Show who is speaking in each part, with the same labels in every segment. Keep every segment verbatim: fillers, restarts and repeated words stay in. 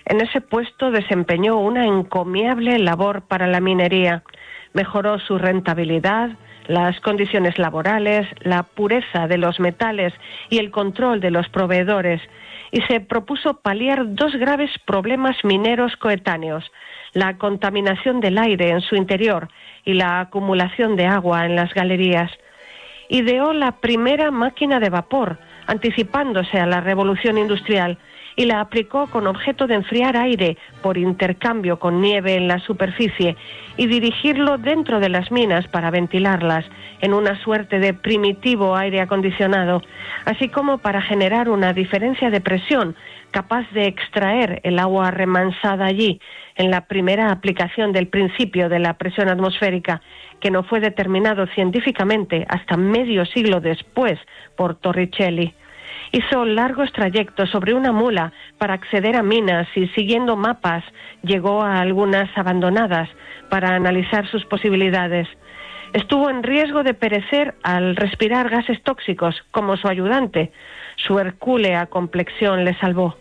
Speaker 1: En ese puesto desempeñó una encomiable labor para la minería. Mejoró su rentabilidad, las condiciones laborales, la pureza de los metales y el control de los proveedores, y se propuso paliar dos graves problemas mineros coetáneos: la contaminación del aire en su interior y la acumulación de agua en las galerías. Ideó la primera máquina de vapor, anticipándose a la revolución industrial, y la aplicó con objeto de enfriar aire por intercambio con nieve en la superficie y dirigirlo dentro de las minas para ventilarlas en una suerte de primitivo aire acondicionado, así como para generar una diferencia de presión capaz de extraer el agua remansada allí, en la primera aplicación del principio de la presión atmosférica, que no fue determinado científicamente hasta medio siglo después por Torricelli. Hizo largos trayectos sobre una mula para acceder a minas y, siguiendo mapas, llegó a algunas abandonadas para analizar sus posibilidades. Estuvo en riesgo de perecer al respirar gases tóxicos, como su ayudante. Su hercúlea complexión le salvó.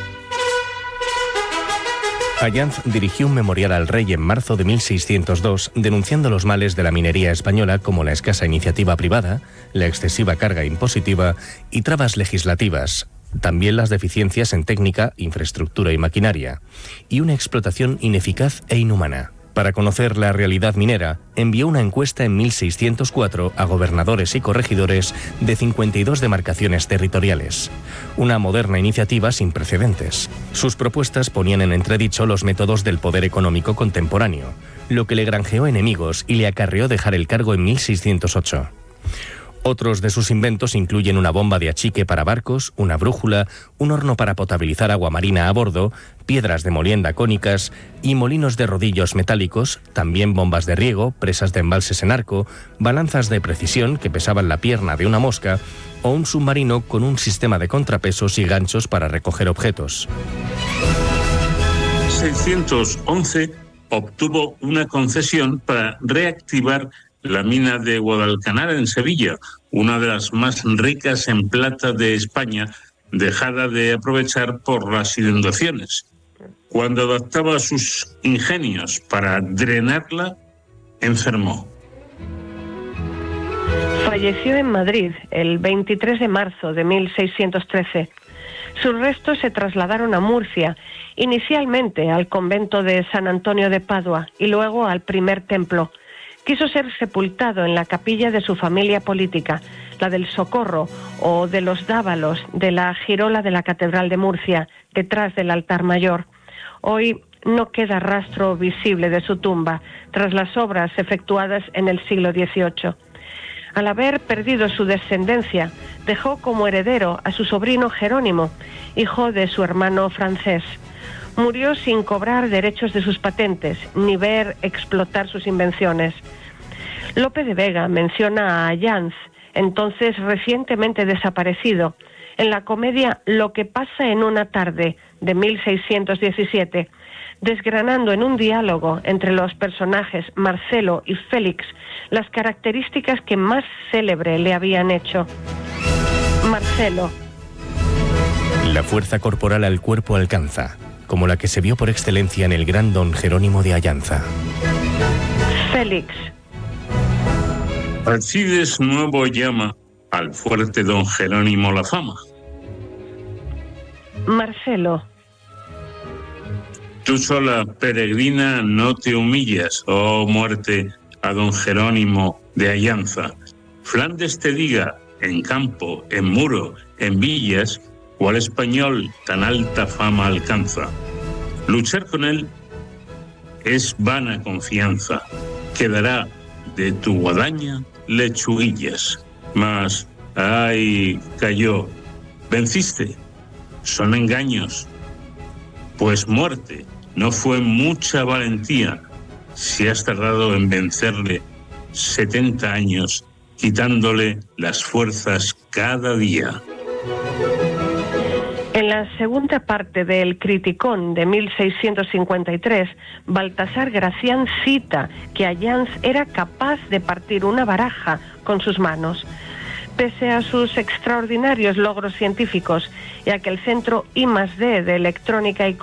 Speaker 2: Allanz dirigió un memorial al rey en marzo de mil seiscientos dos, denunciando los males de la minería española, como la escasa iniciativa privada, la excesiva carga impositiva y trabas legislativas, también las deficiencias en técnica, infraestructura y maquinaria, y una explotación ineficaz e inhumana. Para conocer la realidad minera, envió una encuesta en mil seiscientos cuatro a gobernadores y corregidores de cincuenta y dos demarcaciones territoriales. Una moderna iniciativa sin precedentes. Sus propuestas ponían en entredicho los métodos del poder económico contemporáneo, lo que le granjeó enemigos y le acarreó dejar el cargo en mil seiscientos ocho. Otros de sus inventos incluyen una bomba de achique para barcos, una brújula, un horno para potabilizar agua marina a bordo, piedras de molienda cónicas y molinos de rodillos metálicos, también bombas de riego, presas de embalses en arco, balanzas de precisión que pesaban la pierna de una mosca o un submarino con un sistema de contrapesos y ganchos para recoger objetos.
Speaker 3: seiscientos once obtuvo una concesión para reactivar la mina de Guadalcanar en Sevilla, una de las más ricas en plata de España, dejada de aprovechar por las inundaciones. Cuando adaptaba sus ingenios para drenarla, enfermó.
Speaker 1: Falleció en Madrid el veintitrés de marzo de mil seiscientos trece. Sus restos se trasladaron a Murcia, inicialmente al convento de San Antonio de Padua y luego al primer templo. Quiso ser sepultado en la capilla de su familia política, la del Socorro o de los Dávalos, de la girola de la Catedral de Murcia, detrás del altar mayor. Hoy no queda rastro visible de su tumba, tras las obras efectuadas en el siglo dieciocho. Al haber perdido su descendencia, dejó como heredero a su sobrino Jerónimo, hijo de su hermano francés. Murió sin cobrar derechos de sus patentes, ni ver explotar sus invenciones. Lope de Vega menciona a Allanz, entonces recientemente desaparecido, en la comedia Lo que pasa en una tarde, de mil seiscientos diecisiete, desgranando en un diálogo entre los personajes Marcelo y Félix las características que más célebre le habían hecho. Marcelo.
Speaker 2: La fuerza corporal al cuerpo alcanza, como la que se vio por excelencia en el gran don Jerónimo de Allanza.
Speaker 1: Félix.
Speaker 3: Alcides Nuevo llama al fuerte don Jerónimo la fama.
Speaker 1: Marcelo.
Speaker 3: Tú sola, peregrina, no te humillas, oh muerte, a don Jerónimo de Allanza. Flandes te diga, en campo, en muro, en villas, cuál español tan alta fama alcanza. Luchar con él es vana confianza, quedará de tu guadaña lechuguillas. Mas, ay, cayó, venciste, son engaños, pues muerte no fue mucha valentía si has tardado en vencerle setenta años, quitándole las fuerzas cada día.
Speaker 1: En la segunda parte del Criticón de mil seiscientos cincuenta y tres, Baltasar Gracián cita que Allanz era capaz de partir una baraja con sus manos. Pese a sus extraordinarios logros científicos y a que el Centro I más D de Electrónica y